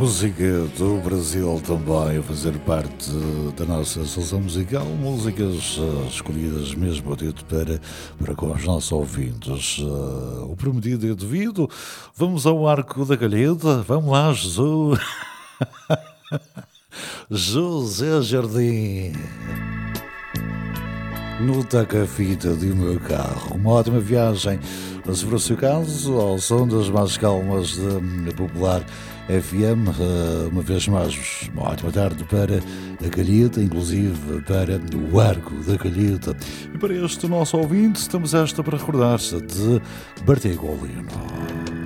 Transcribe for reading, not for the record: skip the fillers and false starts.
Música do Brasil também a fazer parte da nossa seleção musical, músicas escolhidas mesmo a dedo para com os nossos ouvintes. O prometido é devido. Vamos ao Arco da Calheta. Vamos lá, Jesus. José Jardim. No taca-fita do meu carro. Uma ótima viagem, se for o seu caso, ao som das mais calmas da Popular FM. Uma vez mais, uma ótima tarde para a Calheta, inclusive para o Arco da Calheta. E para este nosso ouvinte, estamos esta para recordar-se de Bertigolino.